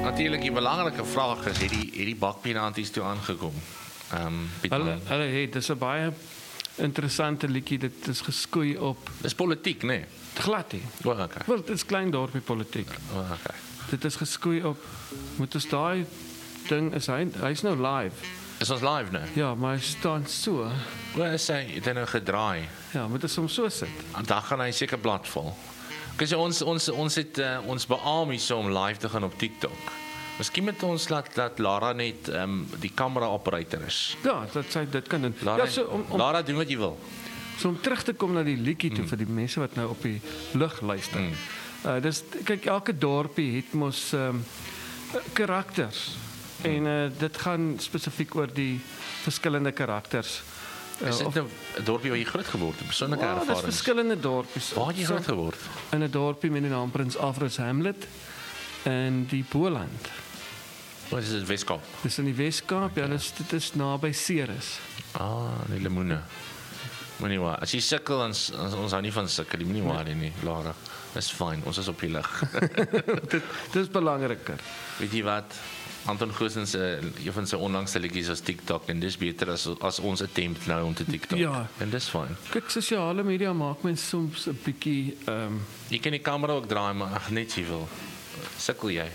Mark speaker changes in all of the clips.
Speaker 1: Natuurlik die belangrike vraag is, het die bakpienaanties toe aangekom?
Speaker 2: Hulle het, dis 'n baie interessante liedjie, dit is geskoei op
Speaker 1: Dis politiek, nee.
Speaker 2: glad nie.
Speaker 1: Okay.
Speaker 2: Wel, dit is klein dorpie politiek.
Speaker 1: Okay.
Speaker 2: Dit is geskoei op, moet ons daai ding, hy's nou live.
Speaker 1: Is ons live nou?
Speaker 2: Ja, maar hy staan so.
Speaker 1: Wel, sê, het hy nou gedraai.
Speaker 2: Ja, moet ons hom so sit.
Speaker 1: Dan gaan hy seker bladvol. Kyk, ons het ons beaam hier om live te gaan op TikTok. Miskien moet ons laat Lara net die kamera operator is.
Speaker 2: Ja, dit kan doen.
Speaker 1: Lara,
Speaker 2: Ja, so
Speaker 1: Lara, doen wat jy wil.
Speaker 2: So om terug te kom na die liedjie toe vir die mense wat nou op die lug luister. Dis kyk, elke dorpie het mos karakters. En dit gaan spesifiek oor die verskillende karakters.
Speaker 1: Is dit 'n dorpie waar jy groot geword het? Persoonlike
Speaker 2: Dis
Speaker 1: ervarings.
Speaker 2: verskillende dorpies.
Speaker 1: Waar het jy groot geword?
Speaker 2: In 'n dorpie met die naam Prins Alfred Hamlet in die Boland.
Speaker 1: Wat is dit, Weskaap?
Speaker 2: Dis in die Weskaap. Ja, dit is naby Ceres.
Speaker 1: Die lemoene. Moenie waar. As jy sukkel, ons hou nie van sukkel. Jy moenie waar nie, Lara. Dis fyn. Ons is op die lig.
Speaker 2: Dis belangriker.
Speaker 1: Weet jy wat? Anton Goossens een van sy onlangste liedjies was TikTok en dis beter as ons attempt nou om te TikTok.
Speaker 2: Ja.
Speaker 1: En dis fyn.
Speaker 2: Kyk, sosiale media maak mens soms 'n bietjie
Speaker 1: Jy kan die kamera ook draai, maar ag net jy wil. Sukkel jy?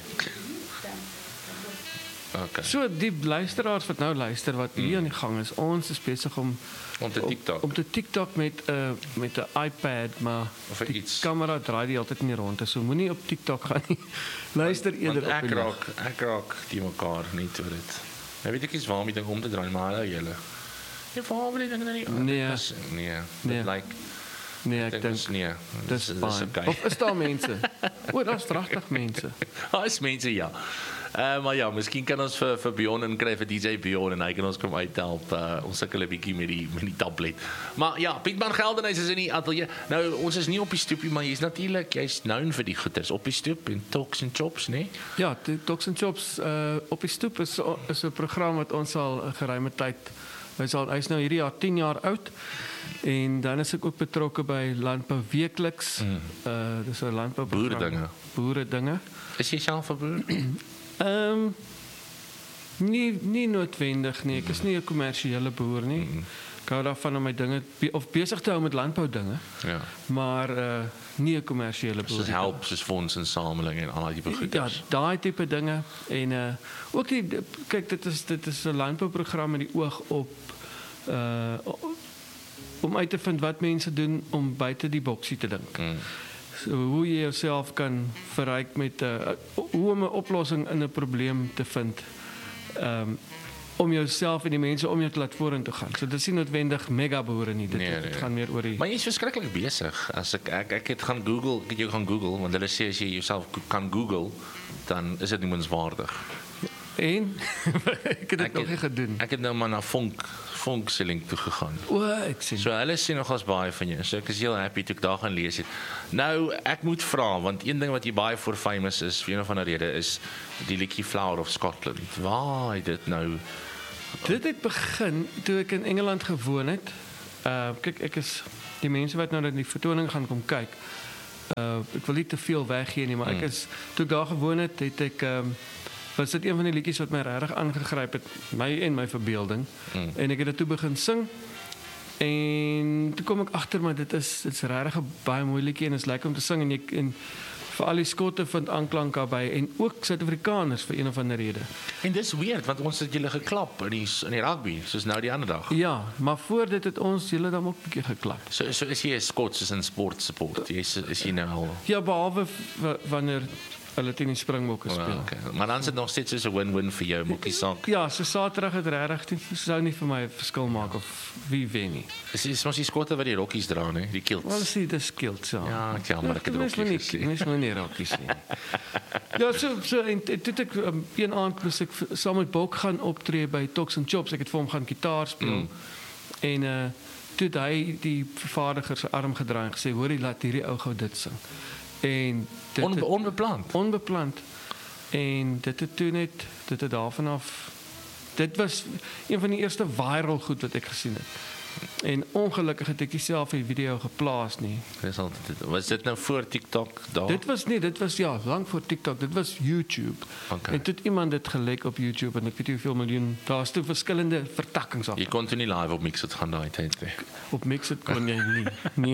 Speaker 1: Okay.
Speaker 2: So die luisteraars wat nou luister wat hier aan die gang is, ons is besig om
Speaker 1: te TikTok.
Speaker 2: Om te TikTok met 'n iPad, maar
Speaker 1: Of
Speaker 2: die
Speaker 1: iets.
Speaker 2: kamera draai die altyd nie rond, so moenie op TikTok gaan nie. Luister eerder op die lig.
Speaker 1: Ek raak die mekaar niet oor dit. Nou weet ek iets waarom die ding om te draai, maar hallo julle. Ja, waarom die ding nou nie?
Speaker 2: Nee.
Speaker 1: Dit lyk
Speaker 2: Nee, ek dink
Speaker 1: nee.
Speaker 2: dis fyn.
Speaker 1: okay.
Speaker 2: Of is daar mense? O, daar's regtig mense.
Speaker 1: Is mense ja. Maar ja, miskien kan ons vir Bjorn en kry vir DJ Bjorn en hy kan ons kom uithelp. Ons sukkel 'n bietjie met die tablet. Maar ja, Pietman Geldenhuys is in die ateljee. Nou ons is nie op die stoepie, maar jy's known vir die goeters op die stoep en Talks and Chops, né? Nee?
Speaker 2: Ja, Talks and Chops op die stoep is 'n program wat ons al 'n geruime tyd. Hy's nou hierdie jaar 10 jaar oud. En dan is ek ook betrokke by Landbou Weekliks. Dis 'n landbouprogram. Boeredinge.
Speaker 1: Is jy self 'n boer?
Speaker 2: Nie noodwendig nie. Ek is nie 'n kommersiële boer nie. Ek hou daarvan om my dinge of besig te hou met landboudinge. Ja. Maar nie 'n kommersiële boer.
Speaker 1: Soos help, soos fondsinsameling en al die begoeders.
Speaker 2: Ja, daai tipe dinge en ook kyk dit is 'n landbouprogram met die oog op om uit te vind wat mense doen om buite die boksie te dink. So, hoe jy jouself kan verryk met hoe om 'n oplossing in 'n probleem te vind. Om jouself en die mense om jou te laat vorentoe gaan. So dis nie noodwendig mega boere nie. Dit gaan meer oor die.
Speaker 1: Maar jy is verskriklik besig. As ek het gaan Google, ek het jou gaan Google want hulle sê as jy jouself kan Google, dan is dit nie menswaardig.
Speaker 2: En ek het dit nog nie gedoen.
Speaker 1: Ek het nou maar na Vonk se link toe gegaan.
Speaker 2: O, ek sien.
Speaker 1: So hulle sien nogals baie van jou. So ek is heel happy toe ek daar gaan lees het. Nou, ek moet vra want een ding wat jy baie voor famous is vir een of ander rede is die liedjie Flower of Scotland. Waar het dit nou?
Speaker 2: Dit het begin toe ek in Engeland gewoon het. Kyk, ek is die mense wat nou na die vertoning gaan kom kyk. Ek wil nie te veel weggee nie, maar ek is toe ek daar gewoon het ek was dit een van die liedjies wat my regtig aangegryp het, my en my verbeelding. En ek het dit toe begin sing. En toe kom ek agter maar dit is regtig 'n baie mooi liedjie en dit is lekker om te sing en vir al die skotte vind aanklank daarbey en ook Suid-Afrikaners vir een of ander rede.
Speaker 1: En dis weird want ons het julle geklap in die rugby soos nou die ander dag.
Speaker 2: Ja, maar voor dit het ons julle dan ook 'n bietjie geklap.
Speaker 1: So is jy 'n Skots in sport support. Is jy nou al?
Speaker 2: Ja, behalwe wanneer hulle teen die Springbokke speel.
Speaker 1: Okay. Maar dan is dit nog steeds soos 'n win-win vir jou, maakie saak.
Speaker 2: Ja, so Saterdag het regtig sou nie vir my 'n verskil maak of wie wen nie.
Speaker 1: Is mos die skotte wat die rokkies dra, né? Die kilts.
Speaker 2: Wel sien dis kilts.
Speaker 1: Ja, ek jammer ek het rokkies gesien.
Speaker 2: Mens moet nie rokkies nie. Ja, so en toe ek een aand moes ek saam met Bok gaan optree by Talks and Chops. Ek het vir hom gaan gitaar speel. En toe het hy die vervaardiger se arm gedraai en gesê, "Hoorie, laat hierdie ou gou dit sing." En dit onbeplant. En dit het daarvan af dit was een van die eerste viral goed wat ek gesien het. En ongelukkig het ek nie self die video geplaas nie.
Speaker 1: Was dit nou voor TikTok daar?
Speaker 2: Dit was lang voor TikTok. Dit was YouTube.
Speaker 1: Okay.
Speaker 2: En toe het iemand dit gelek op YouTube en ek weet nie hoeveel miljoen. Daar's toe verskillende vertakkings af.
Speaker 1: Jy kon toe nie live op Mixit gaan daai tyd nie.
Speaker 2: Op Mixit kon jy nie. Nee.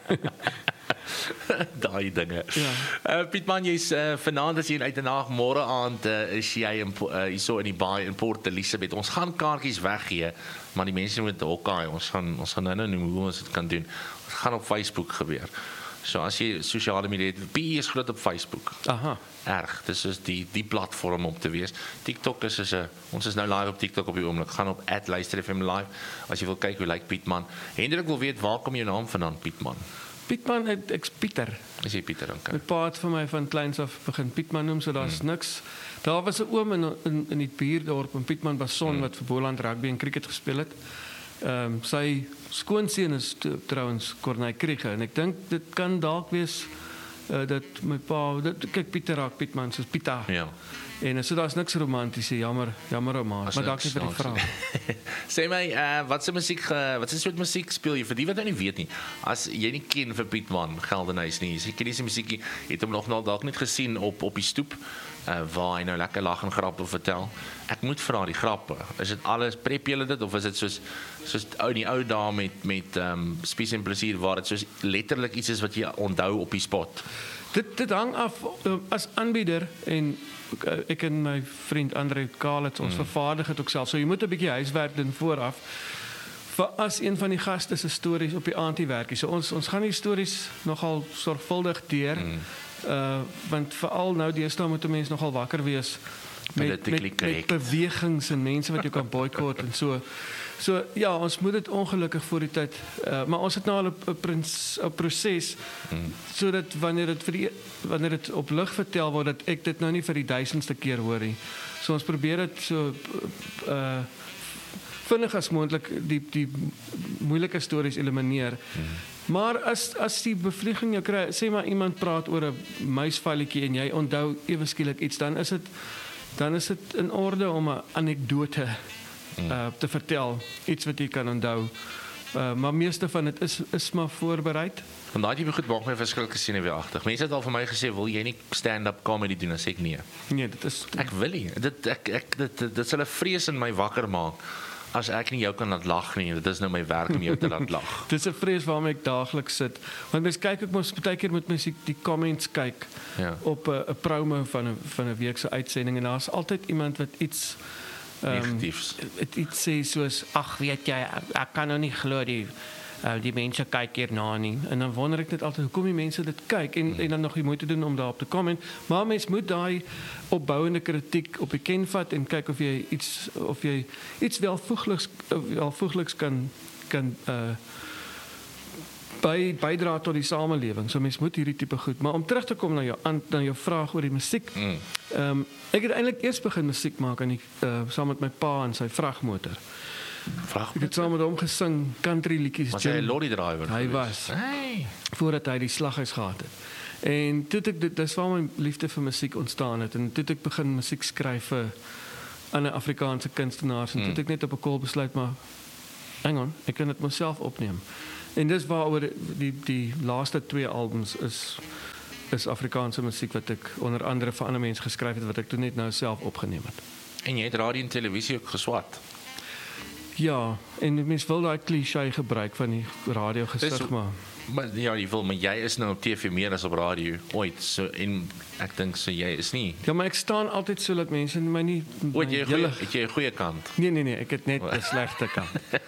Speaker 1: Daai dinge.
Speaker 2: Ja.
Speaker 1: Pietman, jy's vanaand as jy uit 'n nag, môre aand is jy hierso in die baai in Port Elizabeth. Ons gaan kaartjies weggee, maar die mense moet hokkaai. Ons gaan nou nie hoe ons dit kan doen. Dit gaan op Facebook gebeur. So as jy sosiale media het, PE is groot op Facebook.
Speaker 2: Aha.
Speaker 1: Erg, dis is die platform om te wees. TikTok is ons is nou live op TikTok op die oomblik. Gaan op @luisterfm live as jy wil kyk hoe lyk Pietman. Hendrik wil weet waar kom jou naam vandaan, Pietman?
Speaker 2: Pietman, ek's Pieter.
Speaker 1: Is jy Pieter dan?
Speaker 2: My pa het vir my van kleins af begin Pietman noem, so daar's niks. Daar was 'n oom in die buurdorp in Pietman Bason wat vir Boland rugby en cricket gespeel het. Sy skoonseun is trouens Corneille Krieger en ek dink dit kan dalk wees dat my pa kyk Pieter raak Pietman soos Pieter.
Speaker 1: Ja.
Speaker 2: En so daar's niks romanties, jammer ou maar dankie vir die vraag.
Speaker 1: Sê my, wat se soort musiek speel jy vir die wat nou nie weet nie? As jy nie ken vir Pietman Geldenhuys nie, jy ken die musiekie, het hom nog dalk net gesien op die stoep, waar hy nou lekker lag en grap of vertel. Ek moet vra die grappe. Is dit alles prep julle dit of is dit soos die ou dae met Spies en Plesier waar dit soos letterlik iets is wat jy onthou op die spot?
Speaker 2: Dit hang af as aanbieder en ek en my vriend Andre Kalitz, ons vervaardig het ook self. So jy moet 'n bietjie huiswerk doen vooraf. Vir as een van die gaste se stories op die aandie werkie. So ons gaan die stories nogal sorgvuldig deur. Want veral nou deesdae moet 'n mens nogal wakker wees met bewegings en mense wat jy kan boycott en so. So ja, ons moet dit ongelukkig voor die tyd, maar ons het nou al 'n proses sodat wanneer dit op lig vertel word dat ek dit nou nie vir die 1000ste keer hoor nie. So ons probeer dit so vinnig as moontlik die moeilike stories elimineer. Maar as die bevlieging jou kry, sê maar iemand praat oor 'n muisvalletjie en jy onthou ewe skielik iets, dan is dit in orde om 'n anekdote te vertel, iets wat jy kan onthou. Maar meeste van dit is maar voorbereid.
Speaker 1: Want daai tipe goed maak my verskriklik senuweeagtig. Mense het al vir my gesê, wil jy nie stand-up comedy doen? Dan sê ek nee.
Speaker 2: Nee, dit is
Speaker 1: ek wil nie. Dit sal 'n vrees in my wakker maak as ek nie jou kan laat lag nie. Dit is nou my werk om jou te laat lag.
Speaker 2: Dit is 'n vrees waarmee ek daagliks sit. Want mens kyk ek mos baie keer met mense die comments kyk op 'n promo van 'n week se uitsending en daar's altyd iemand wat iets
Speaker 1: negatiefs.
Speaker 2: Iets sê soos ag weet jy ek kan nou nie glo die mense kyk hierna nie. En dan wonder ek net altyd hoekom die mense dit kyk en dan nog die moeite doen om daarop te comment. Maar mens moet daai opbouende kritiek op die ken vat en kyk of jy iets welvoegliks kan bydra tot die samelewing. So mens moet hierdie tipe goed. Maar om terug te kom na jou vraag oor die musiek. Ek het eintlik eers begin musiek maak saam met my pa en sy vragmotor. Ek het saam met hom gesing country liedjies.
Speaker 1: Was hy 'n lorry driver?
Speaker 2: Hy was. Hey. Voordat hy die slaghuis gehad het. En toe dis waar my liefde vir musiek ontstaan het en toe ek begin musiek skryf vir ander Afrikaanse kunstenaars en toe ek net op 'n kol besluit maar hang on, ek kan dit myself opneem. En dis waaroor die laaste 2 albums is Afrikaanse musiek wat ek onder andere vir ander mense geskryf het wat ek toe net nou self opgeneem het.
Speaker 1: En jy het radio en televisie ook geswat.
Speaker 2: Ja, en mens wil daai kliseë gebruik van die radio gesig maar
Speaker 1: ja, maar jy is nou op TV meer as op radio ooit. So en ek dink so jy is nie.
Speaker 2: Ja, maar ek staan altyd so dat mense my nie
Speaker 1: het jy 'n goeie kant?
Speaker 2: Nee, ek het net 'n slegte kant.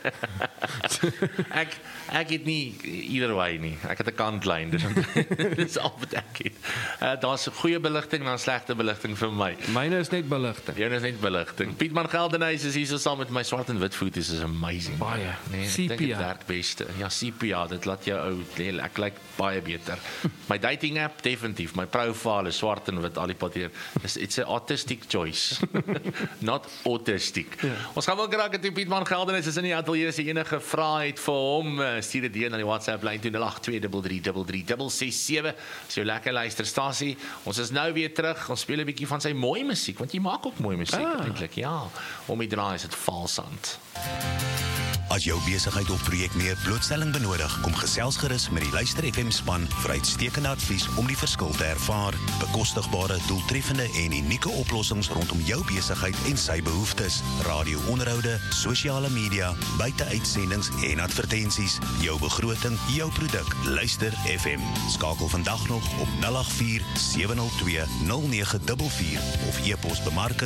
Speaker 1: ek het nie either way nie. Ek het 'n kantlyn. Dis al wat ek het. Daar's 'n goeie beligting en 'n slegte beligting vir my.
Speaker 2: Myne is net beligting.
Speaker 1: Joune is net beligting. Pietman Geldenhuys is hier so saam met my swart en wit voeties is amazing.
Speaker 2: Baie.
Speaker 1: Nee, ek dink dit werk beste. Ja, sepia, dit laat jou ou ek lyk baie beter. My dating app definitief, my profile is swart en wit al die pad hier. It's an artistic choice. Not autistic. Yeah. Ons gaan wel kraak het Pietman Geldenhuys is in die ateljee as jy enige vrae het vir hom, stuur dit deur na die WhatsApp lyn 0823333667. As jy lekker luister stasie. Ons is nou weer terug. Ons speel 'n bietjie van sy mooi musiek want jy maak ook mooi musiek eintlik. Ja, om die draai is dit Valsand.
Speaker 3: As jou besigheid of projek meer blootstelling benodig, kom gesels gerus met die Luister FM span vir uitstekende advies om die verskil te ervaar. Bekostigbare, doeltreffende en unieke oplossings rondom jou besigheid en sy behoeftes. Radio-onderhoude, sosiale media, buiteuitsendings en advertensies. Jou begroting, jou produk. Luister FM. Skakel vandag nog op 084-702-0944 of e-pos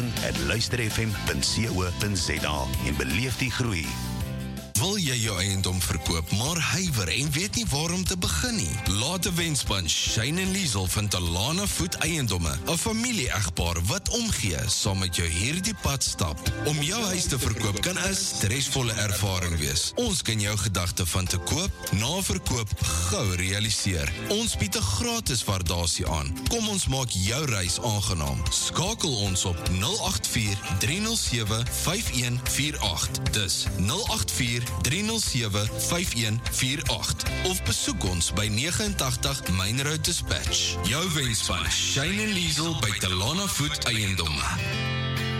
Speaker 3: bemarking@luisterfm.co.za en beleef die groei.
Speaker 4: Wil jy jou eiendom verkoop, maar huiwer en weet nie waar om te begin nie? Laat 'n wenspan Shane en Liesel van Talana Voet Eiendomme, 'n familie-egpaar wat omgee, saam met jou hierdie pad stap. Om jou huis te verkoop kan 'n stresvolle ervaring wees. Ons kan jou gedagte van te koop, na verkoop gou realiseer. Ons bied 'n gratis waardasie aan. Kom ons maak jou reis aangenaam. Skakel ons op 084-307-5148. Dis 084-307-5148 of besoek ons by 89 Main Road Dispatch. Jou wenspan Shane en Liesel by Talana Voet Eiendomme.